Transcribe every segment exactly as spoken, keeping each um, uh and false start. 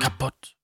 kaputt.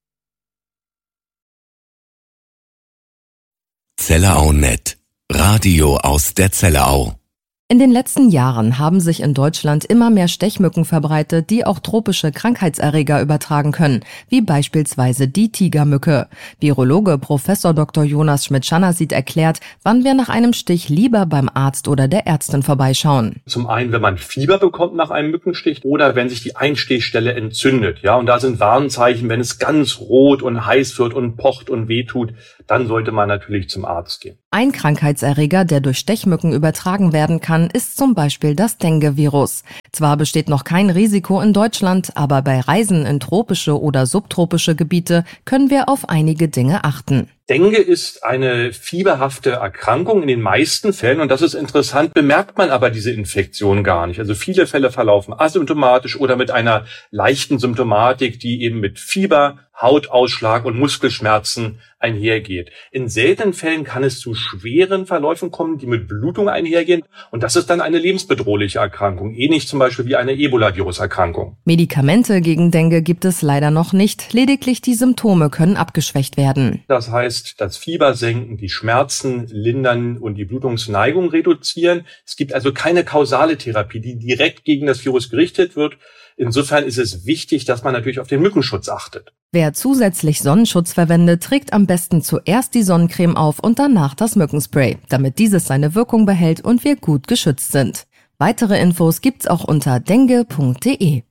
Zellerau Punkt net. Radio aus der Zellerau. In den letzten Jahren haben sich in Deutschland immer mehr Stechmücken verbreitet, die auch tropische Krankheitserreger übertragen können, wie beispielsweise die Tigermücke. Virologe Professor Doktor Jonas Schmidt-Schanasit erklärt, wann wir nach einem Stich lieber beim Arzt oder der Ärztin vorbeischauen. Zum einen, wenn man Fieber bekommt nach einem Mückenstich oder wenn sich die Einstichstelle entzündet. Ja, und da sind Warnzeichen, wenn es ganz rot und heiß wird und pocht und wehtut, dann sollte man natürlich zum Arzt gehen. Ein Krankheitserreger, der durch Stechmücken übertragen werden kann, ist zum Beispiel das Dengue-Virus. Zwar besteht noch kein Risiko in Deutschland, aber bei Reisen in tropische oder subtropische Gebiete können wir auf einige Dinge achten. Dengue ist eine fieberhafte Erkrankung in den meisten Fällen und das ist interessant, bemerkt man aber diese Infektion gar nicht. Also viele Fälle verlaufen asymptomatisch oder mit einer leichten Symptomatik, die eben mit Fieber, Hautausschlag und Muskelschmerzen einhergeht. In seltenen Fällen kann es zu schweren Verläufen kommen, die mit Blutung einhergehen und das ist dann eine lebensbedrohliche Erkrankung, ähnlich zum Beispiel wie eine Ebola-Virus-Erkrankung. Medikamente gegen Dengue gibt es leider noch nicht, lediglich die Symptome können abgeschwächt werden. Das heißt, das Fieber senken, die Schmerzen lindern und die Blutungsneigung reduzieren. Es gibt also keine kausale Therapie, die direkt gegen das Virus gerichtet wird. Insofern ist es wichtig, dass man natürlich auf den Mückenschutz achtet. Wer zusätzlich Sonnenschutz verwendet, trägt am besten zuerst die Sonnencreme auf und danach das Mückenspray, damit dieses seine Wirkung behält und wir gut geschützt sind. Weitere Infos gibt's auch unter dengue punkt de.